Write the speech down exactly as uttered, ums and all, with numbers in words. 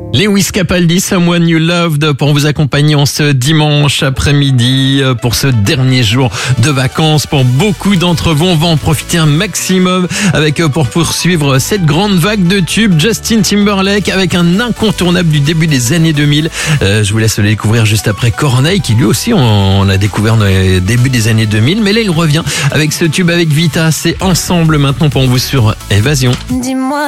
Lewis Capaldi, Someone You Loved, pour vous accompagner en ce dimanche après-midi, pour ce dernier jour de vacances. Pour beaucoup d'entre vous, on va en profiter un maximum avec, pour poursuivre cette grande vague de tubes, Justin Timberlake avec un incontournable du début des années deux mille. Euh, je vous laisse le découvrir juste après Corneille, qui lui aussi on, on l'a découvert dans les débuts des années deux mille. Mais là, il revient avec ce tube avec Vita. C'est ensemble maintenant pour vous sur Évasion. Dis-moi.